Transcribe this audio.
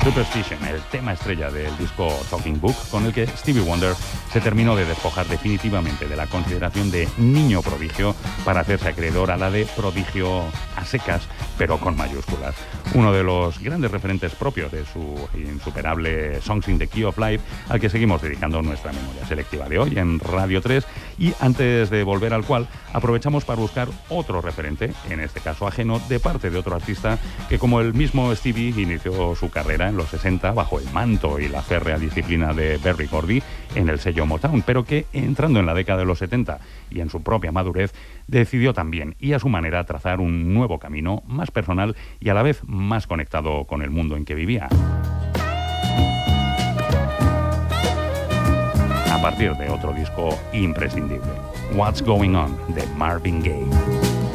Superstition, el tema estrella del disco Talking Book, con el que Stevie Wonder se terminó de despojar definitivamente de la consideración de niño prodigio para hacerse acreedor a la de prodigio a secas, pero con mayúsculas. Uno de los grandes referentes propios de su insuperable Songs in the Key of Life, al que seguimos dedicando nuestra memoria selectiva de hoy en Radio 3, y antes de volver al cual, aprovechamos para buscar otro referente, en este caso ajeno, de parte de otro artista que, como el mismo Stevie, inició su carrera en los 60 bajo el manto y la férrea disciplina de Berry Gordy en el sello Motown, pero que, entrando en la década de los 70 y en su propia madurez, decidió también y a su manera trazar un nuevo camino más personal y a la vez más conectado con el mundo en que vivía. A partir de otro disco imprescindible, What's Going On, de Marvin Gaye.